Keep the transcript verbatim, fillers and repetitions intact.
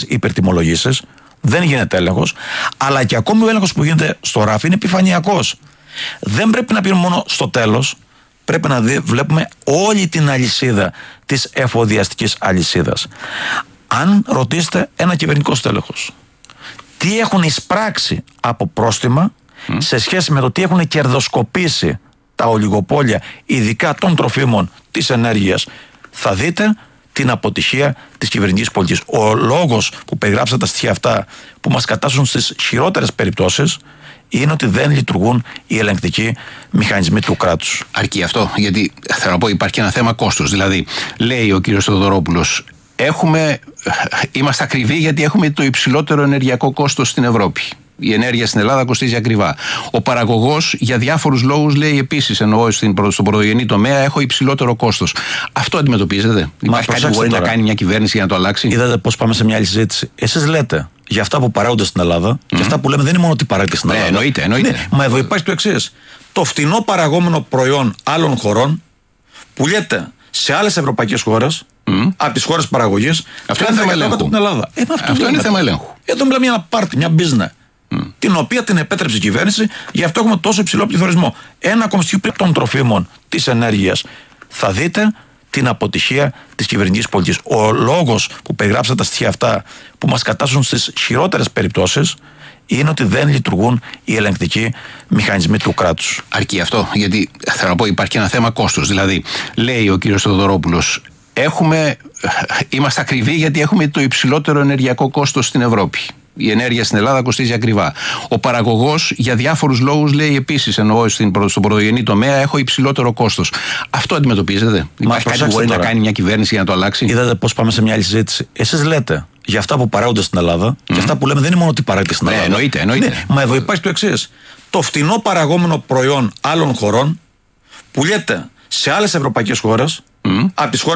υπερτιμολογήσεις, δεν γίνεται έλεγχος, αλλά και ακόμη ο έλεγχος που γίνεται στο ράφι είναι επιφανειακός. Δεν πρέπει να πίνουμε μόνο στο τέλος, πρέπει να δει, βλέπουμε όλη την αλυσίδα της εφοδιαστικής αλυσίδας. Αν ρωτήσετε ένα κυβερνητικό στέλεχος, τι έχουν εισπράξει από πρόστιμα mm. σε σχέση με το τι έχουν κερδοσκοπήσει τα ολιγοπόλια, ειδικά των τροφίμων, της ενέργειας, θα δείτε την αποτυχία της κυβερνητικής πολιτικής. Ο λόγος που περιγράψατε τα στοιχεία αυτά που μας κατάσσουν στις χειρότερες περιπτώσεις είναι ότι δεν λειτουργούν οι ελεγκτικοί μηχανισμοί του κράτους. Αρκεί αυτό, γιατί θέλω να πω υπάρχει και ένα θέμα κόστος. Δηλαδή, λέει ο κύριος Θεοδωρόπουλος, έχουμε, είμαστε ακριβοί γιατί έχουμε το υψηλότερο ενεργειακό κόστος στην Ευρώπη. Η ενέργεια στην Ελλάδα κοστίζει ακριβά. Ο παραγωγός για διάφορους λόγους λέει επίσης, εννοώ στον πρωτογενή τομέα, έχω υψηλότερο κόστος. Αυτό αντιμετωπίζετε? Υπάρχει κάτι που μπορεί τώρα να κάνει μια κυβέρνηση για να το αλλάξει? Είδατε πώς πάμε σε μια άλλη συζήτηση. Εσείς λέτε για αυτά που παράγονται στην Ελλάδα, mm. και αυτά που λέμε δεν είναι μόνο ότι παράγεται στην Ελλάδα. Ναι, εννοείται, εννοείται. Ναι, μα εδώ υπάρχει το εξής. Το φτηνό παραγόμενο προϊόν άλλων χωρών πουλιέται σε άλλες ευρωπαϊκές χώρες, mm. από τις χώρες παραγωγής. Αυτό είναι θέμα ελέγχου. Την Ελλάδα. Ε, αυτό αυτό είναι θέμα ελέγχου. Εδώ μιλάμε για ένα πάρτι, μια business. Mm. Την οποία την επέτρεψε η κυβέρνηση, γι' αυτό έχουμε τόσο υψηλό πληθωρισμό. Ένα κομιστικό των τροφίμων, της ενέργειας, θα δείτε την αποτυχία της κυβερνητικής πολιτικής. Ο λόγος που περιγράψατε τα στοιχεία αυτά που μας κατάσσουν στις χειρότερες περιπτώσεις είναι ότι δεν λειτουργούν οι ελεγκτικοί μηχανισμοί του κράτους. Αρκεί αυτό, γιατί θέλω να πω υπάρχει και ένα θέμα κόστος. Δηλαδή, λέει ο κύριος Θεοδωρόπουλος, έχουμε, είμαστε ακριβοί γιατί έχουμε το υψηλότερο ενεργειακό κόστος στην Ευρώπη. Η ενέργεια στην Ελλάδα κοστίζει ακριβά. Ο παραγωγός για διάφορους λόγους λέει επίσης, εννοώ στον πρωτογενή τομέα, έχω υψηλότερο κόστος. Αυτό αντιμετωπίζετε? Υπάρχει κάτι που μπορεί τώρα να κάνει μια κυβέρνηση για να το αλλάξει? Είδατε πώς πάμε σε μια άλλη συζήτηση. Εσείς λέτε για αυτά που παράγονται στην Ελλάδα, mm. και αυτά που λέμε δεν είναι μόνο ότι παράγεται στην Ελλάδα. Ναι, εννοείται, εννοείται. Ναι, μα εδώ υπάρχει το εξής. Το φτηνό παραγόμενο προϊόν άλλων χωρών πουλιέται σε άλλες ευρωπαϊκές χώρες, mm. από τις χώρες